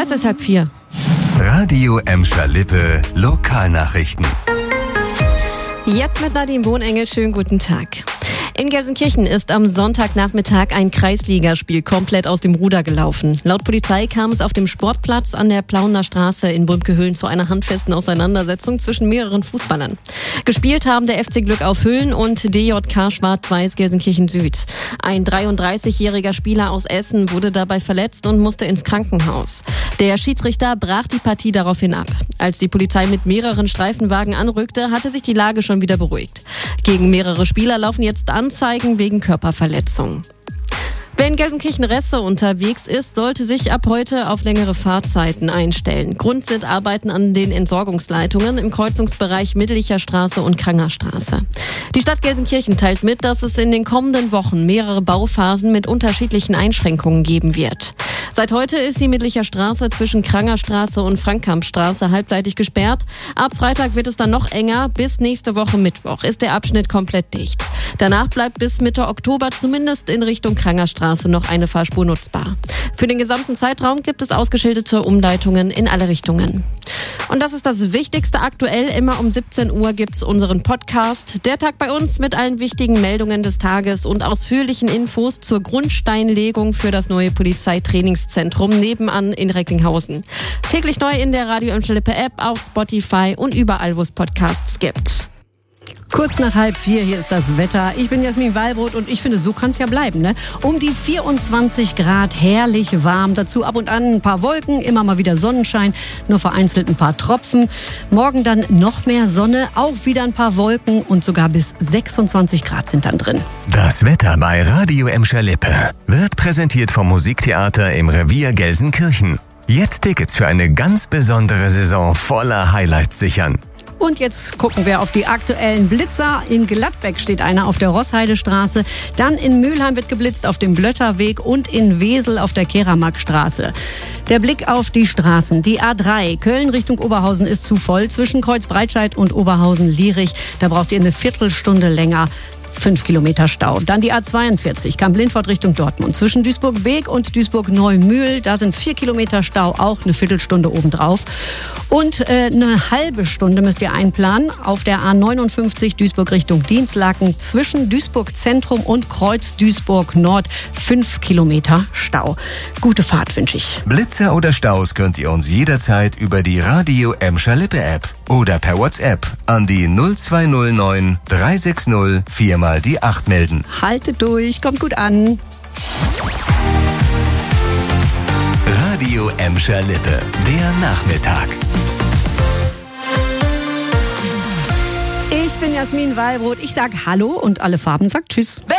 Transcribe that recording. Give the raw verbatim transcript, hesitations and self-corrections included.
Es ist halb vier. Radio Emscher Lippe, Lokalnachrichten. Jetzt mit Nadine Bohnengel, schönen guten Tag. In Gelsenkirchen ist am Sonntagnachmittag ein Kreisligaspiel komplett aus dem Ruder gelaufen. Laut Polizei kam es auf dem Sportplatz an der Plauener Straße in Brümke-Hüllen zu einer handfesten Auseinandersetzung zwischen mehreren Fußballern. Gespielt haben der F C Glück auf Hüllen und D J K Schwarz-Weiß Gelsenkirchen Süd. Ein dreiunddreißigjähriger Spieler aus Essen wurde dabei verletzt und musste ins Krankenhaus. Der Schiedsrichter brach die Partie daraufhin ab. Als die Polizei mit mehreren Streifenwagen anrückte, hatte sich die Lage schon wieder beruhigt. Gegen mehrere Spieler laufen jetzt Anzeigen wegen Körperverletzung. Wer in Gelsenkirchen-Resse unterwegs ist, sollte sich ab heute auf längere Fahrzeiten einstellen. Grund sind Arbeiten an den Entsorgungsleitungen im Kreuzungsbereich Mittelicher Straße und Krangerstraße. Die Stadt Gelsenkirchen teilt mit, dass es in den kommenden Wochen mehrere Bauphasen mit unterschiedlichen Einschränkungen geben wird. Seit heute ist die Mittelicher Straße zwischen Krangerstraße und Frankkampstraße halbseitig gesperrt. Ab Freitag wird es dann noch enger. Bis nächste Woche Mittwoch ist der Abschnitt komplett dicht. Danach bleibt bis Mitte Oktober zumindest in Richtung Krangerstraße noch eine Fahrspur nutzbar. Für den gesamten Zeitraum gibt es ausgeschilderte Umleitungen in alle Richtungen. Und das ist das Wichtigste aktuell. Immer um siebzehn Uhr gibt's unseren Podcast. Der Tag bei uns mit allen wichtigen Meldungen des Tages und ausführlichen Infos zur Grundsteinlegung für das neue Polizeitrainingszentrum nebenan in Recklinghausen. Täglich neu in der Radio Emscher Lippe App, auf Spotify und überall, wo es Podcasts gibt. Kurz nach halb vier, hier ist das Wetter. Ich bin Jasmin Wallbrot und ich finde, so kann es ja bleiben, ne? Um die vierundzwanzig Grad, herrlich warm. Dazu ab und an ein paar Wolken, immer mal wieder Sonnenschein, nur vereinzelt ein paar Tropfen. Morgen dann noch mehr Sonne, auch wieder ein paar Wolken und sogar bis sechsundzwanzig Grad sind dann drin. Das Wetter bei Radio Emscher Lippe wird präsentiert vom Musiktheater im Revier Gelsenkirchen. Jetzt Tickets für eine ganz besondere Saison voller Highlights sichern. Und jetzt gucken wir auf die aktuellen Blitzer. In Gladbeck steht einer auf der Rossheidestraße. Dann in Mülheim wird geblitzt auf dem Blötterweg und in Wesel auf der Keramarkstraße. Der Blick auf die Straßen. Die A drei Köln Richtung Oberhausen ist zu voll. Zwischen Kreuzbreitscheid und Oberhausen-Lierich. Da braucht ihr eine Viertelstunde länger. Fünf Kilometer Stau. Dann die A zweiundvierzig, Kamp-Lindfort Richtung Dortmund. Zwischen Duisburg-Beek und Duisburg-Neumühl, da sind es vier Kilometer Stau, auch eine Viertelstunde obendrauf. Und äh, eine halbe Stunde müsst ihr einplanen auf der A neunundfünfzig Duisburg Richtung Dienstlaken. Zwischen Duisburg-Zentrum und Kreuz Duisburg-Nord, fünf Kilometer Stau. Gute Fahrt wünsche ich. Blitzer oder Staus könnt ihr uns jederzeit über die Radio Emscher Lippe App oder per WhatsApp an die null zwei null neun drei sechs null vier mal die acht melden. Haltet durch, kommt gut an. Radio Emscher Lippe, der Nachmittag. Ich bin Jasmin Wallbrot. Ich sag Hallo und alle Farben sagt Tschüss.